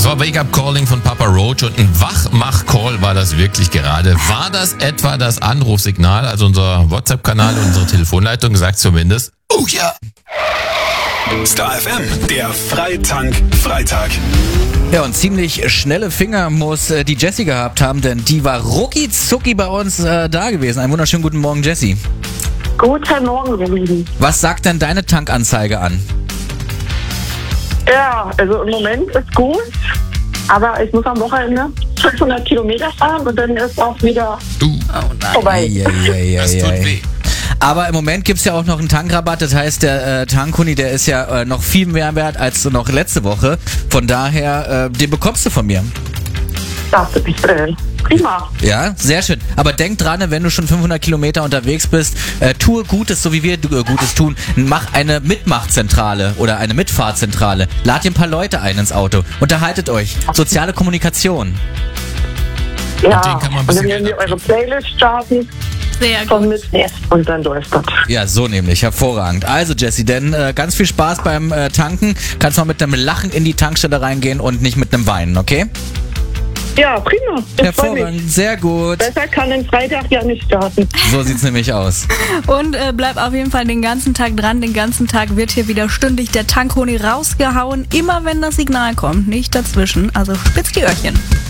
war Wake Up Calling von Papa Roach und ein Wachmach-Call war das wirklich gerade. War das etwa das Anrufsignal? Also unser WhatsApp-Kanal, unsere Telefonleitung sagt zumindest, oh ja. Star FM, der Freitank-Freitag. Ja, und ziemlich schnelle Finger muss die Jessie gehabt haben, denn die war rucki-zucki bei uns da gewesen. Einen wunderschönen guten Morgen, Jessie. Guten Morgen, ihr Lieben. Was sagt denn deine Tankanzeige an? Ja, also im Moment ist gut, aber ich muss am Wochenende 500 Kilometer fahren und dann ist auch wieder vorbei. Das tut weh. Aber im Moment gibt's ja auch noch einen Tankrabatt, das heißt, der Tankkuni, der ist ja noch viel mehr wert als noch letzte Woche. Von daher, den bekommst du von mir. Das ist prima. Ja, sehr schön. Aber denk dran, wenn du schon 500 Kilometer unterwegs bist, tue Gutes, so wie wir Gutes tun. Mach eine Mitmachzentrale oder eine Mitfahrzentrale. Lad dir ein paar Leute ein ins Auto. Unterhaltet euch. Soziale Kommunikation. Ja, den kann man ein und bisschen dann werden wir Geld eure Playlist starten. Sehr Von gut. mit und dann läuft das. Ja, so nämlich. Hervorragend. Also, Jessie, denn ganz viel Spaß beim Tanken. Kannst mal mit einem Lachen in die Tankstelle reingehen und nicht mit einem Weinen, okay? Ja, prima. Ich freue mich. Hervorragend. Sehr gut. Besser kann den Freitag ja nicht starten. So sieht's nämlich aus. Und bleib auf jeden Fall den ganzen Tag dran. Den ganzen Tag wird hier wieder stündlich der Tankkuni rausgehauen. Immer wenn das Signal kommt, nicht dazwischen. Also spitz die Öhrchen.